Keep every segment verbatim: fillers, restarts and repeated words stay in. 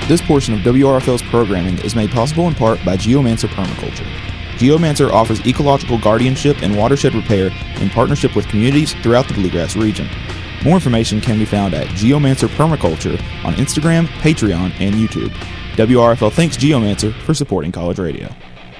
This portion of W R F L's programming is made possible in part by Geomancer Permaculture. Geomancer offers ecological guardianship and watershed repair in partnership with communities throughout the Bluegrass region. More information can be found at Geomancer Permaculture on Instagram, Patreon, and YouTube. W R F L thanks Geomancer for supporting college radio.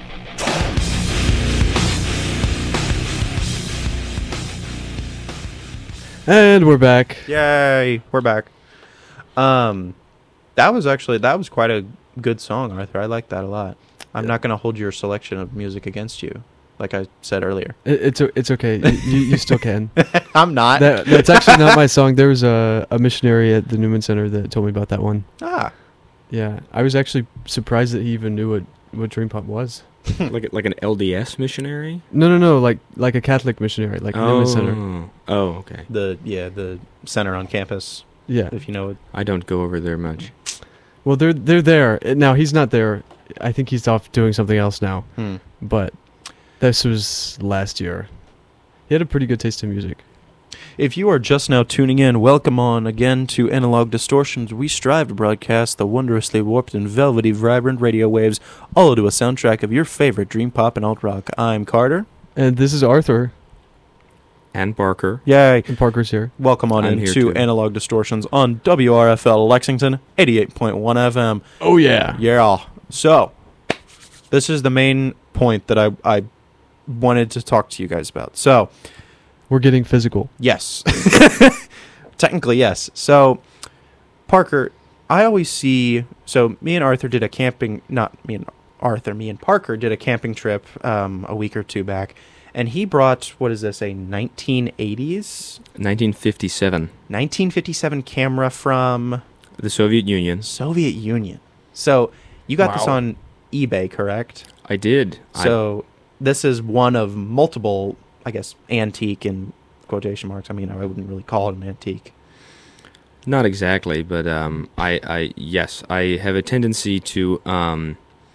And we're back. Yay, we're back. Um, that was actually, that was quite a good song, Arthur. I like that a lot. I'm yeah. not going to hold your selection of music against you, like I said earlier. It, it's it's okay. you, you still can. I'm not. That, that's actually not my song. There was a, a missionary at the Newman Center that told me about that one. Ah. Yeah, I was actually surprised that he even knew what, what Dream Pop was. like like an L D S missionary? No, no, no. Like like a Catholic missionary, like oh. Newman Center. Oh, okay. The yeah, the center on campus. Yeah, if you know it. I don't go over there much. Well, they're they're there now. He's not there. I think he's off doing something else now. Hmm. But this was last year. He had a pretty good taste in music. If you are just now tuning in, welcome on again to Analog Distortions. We strive to broadcast the wondrously warped and velvety vibrant radio waves all to a soundtrack of your favorite dream pop and alt rock. I'm Carter. And this is Arthur. And Parker. Yay. And Parker's here. Welcome on I'm into Analog Distortions on W R F L Lexington, eighty-eight point one F M. Oh, yeah. Yeah. So, this is the main point that I, I wanted to talk to you guys about. So... We're getting physical. Yes. Technically, yes. So, Parker, I always see... So, me and Arthur did a camping... Not me and Arthur. Me and Parker did a camping trip um, a week or two back. And he brought, what is this, a nineteen eighties? nineteen fifty-seven. nineteen fifty-seven camera from... The Soviet Union. Soviet Union. So, you got wow. this on eBay, correct? I did. So, I... this is one of multiple... I guess, antique in quotation marks. I mean, I wouldn't really call it an antique. Not exactly, but um, I, I, yes, I have a tendency to um,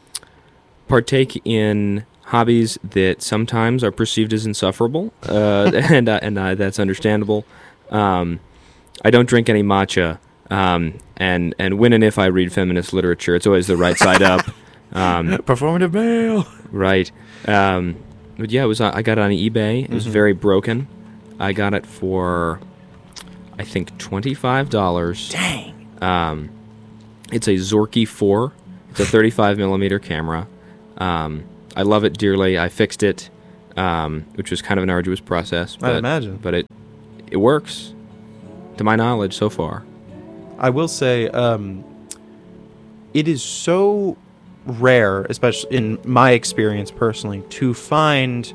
partake in hobbies that sometimes are perceived as insufferable, uh, and uh, and uh, that's understandable. Um, I don't drink any matcha, um, and and when and if I read feminist literature, it's always the right side up. Um, Performative male. Right. Um, But yeah, it was. Uh, I got it on eBay. It was mm-hmm. very broken. I got it for, I think, twenty-five dollars. Dang. Um, it's a Zorky four. It's a thirty-five millimeter camera. Um, I love it dearly. I fixed it, um, which was kind of an arduous process. But, I imagine. But it, it works, to my knowledge, so far. I will say, um, it is so rare, especially in my experience personally, to find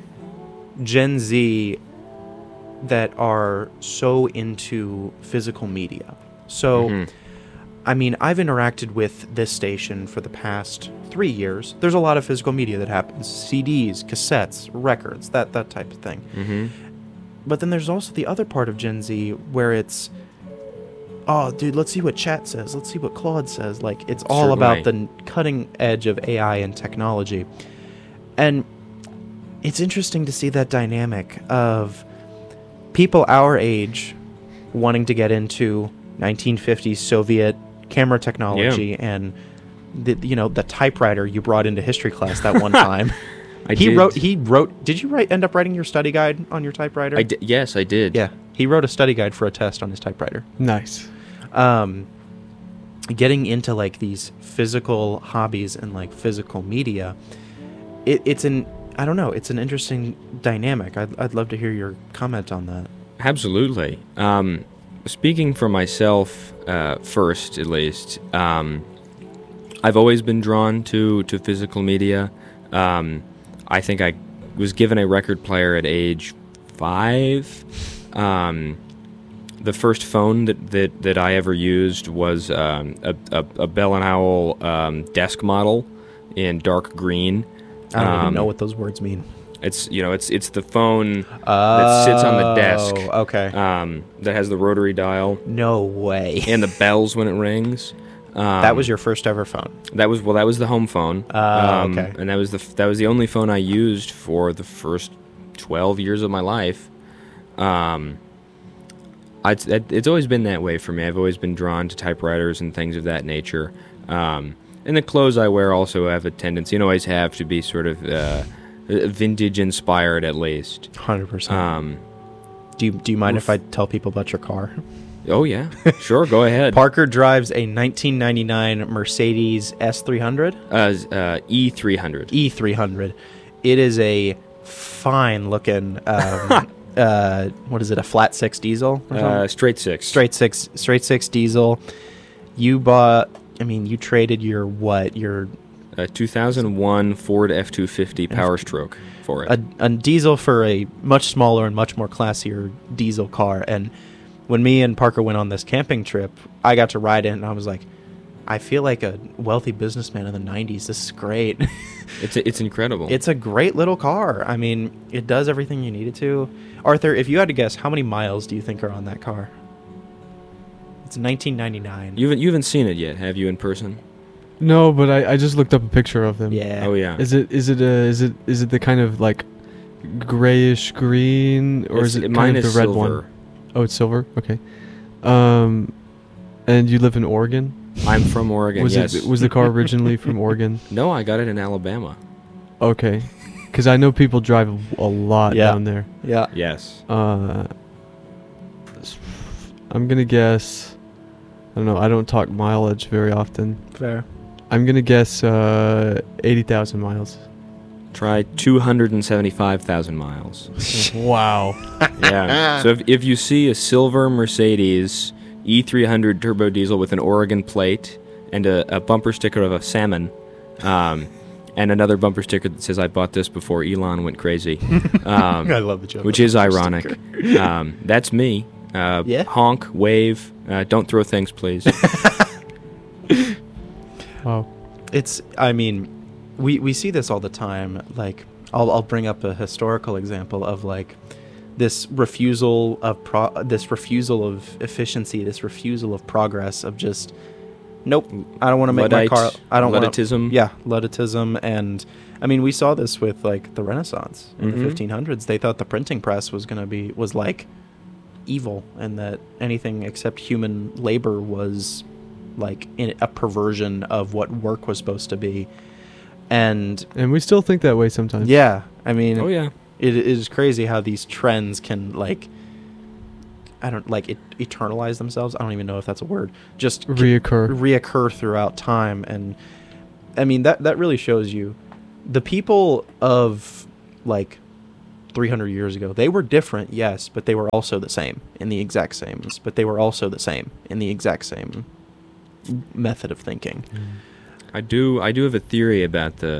Gen Z that are so into physical media. So, mm-hmm. I mean, I've interacted with this station for the past three years. There's a lot of physical media that happens. C Ds, cassettes, records, that, that type of thing. Mm-hmm. But then there's also the other part of Gen Z where it's, oh, dude, let's see what chat says. Let's see what Claude says. Like, it's all Certainly. about the cutting edge of A I and technology. And it's interesting to see that dynamic of people our age wanting to get into nineteen fifties Soviet camera technology yeah. and, the you know, the typewriter you brought into history class that one time. I he did. wrote, he wrote, did you write, end up writing your study guide on your typewriter? I di- yes, I did. Yeah. He wrote a study guide for a test on his typewriter. Nice. Um, getting into like these physical hobbies and like physical media, it, it's an I don't know, it's an interesting dynamic. I'd I'd love to hear your comment on that. Absolutely. Um, speaking for myself, uh, first at least, um, I've always been drawn to to physical media. Um, I think I was given a record player at age five. Um, The first phone that, that, that I ever used was um, a, a, a Bell and Howell um, desk model in dark green. I don't um, even know what those words mean. It's you know it's it's the phone that sits on the desk. Oh, okay. Um, that has the rotary dial No way. and the bells when it rings. Um, That was your first ever phone. That was well. That was the home phone. Ah, um, okay. And that was the f- that was the only phone I used for the first twelve years of my life. Um, It's, it, it's always been that way for me. I've always been drawn to typewriters and things of that nature. Um, and the clothes I wear also have a tendency, and always have, to be sort of uh, vintage inspired at least. one hundred percent. Um, do you do you mind oof. if I tell people about your car? oh yeah, sure, go ahead. Parker drives a nineteen ninety-nine Mercedes S three hundred. Uh, uh, E three hundred. E three hundred. It is a fine looking. Um, uh, what is it? A flat six diesel? Or Uh, something? straight six. straight six. Straight six diesel. You bought. I mean, you traded your what? Your A two thousand one Ford F two fifty Power Stroke for it. a, a diesel for a much smaller and much more classier diesel car. And when me and Parker went on this camping trip, I got to ride it, and I was like, I feel like a wealthy businessman in the nineties. This is great. it's it's incredible. It's a great little car. I mean, it does everything you need it to. Arthur, if you had to guess, how many miles do you think are on that car? It's nineteen ninety-nine. you haven't you haven't seen it yet, have you, in person? No, but I, I just looked up a picture of them. Yeah. Oh yeah. Is it is it uh is it is it the kind of like grayish green, or It's- is it mine kind of is the red silver. one? Oh, it's silver. Okay. Um, and you live in Oregon? I'm from Oregon. Was yes. it was the car originally from Oregon? No, I got it in Alabama. Okay, because I know people drive a lot Yeah. down there. Yeah. Yes. Uh, I'm gonna guess. I don't know. I don't talk mileage very often. Fair. I'm gonna guess uh, eighty thousand miles. Try two hundred seventy-five thousand miles. Wow. Yeah. So if, if you see a silver Mercedes E three hundred turbo diesel with an Oregon plate and a, a bumper sticker of a salmon, um, and another bumper sticker that says "I bought this before Elon went crazy," um, I love the joke. which is ironic. Um, that's me. Uh, Yeah. Honk, wave. Uh, don't throw things, please. Wow. It's, I mean, we, we see this all the time. Like, I'll, I'll bring up a historical example of like this refusal of pro, this refusal of efficiency, this refusal of progress, of just, nope, I don't want to make Luddite, my car. I don't want Ludditism. Yeah, Ludditism. And I mean, we saw this with like the Renaissance in Mhm. the fifteen hundreds. They thought the printing press was going to be, was like evil, and that anything except human labor was like in a perversion of what work was supposed to be. And And we still think that way sometimes. yeah, I mean, Oh yeah. it is crazy how these trends can like, I don't like it, eternalize themselves. I don't even know if that's a word. Just c- Reoccur. reoccur throughout time. And I mean, that that really shows you the people of like three hundred years ago, they were different, yes, but they were also the same in the exact same, but they were also the same in the exact same method of thinking. I do. I do have a theory about the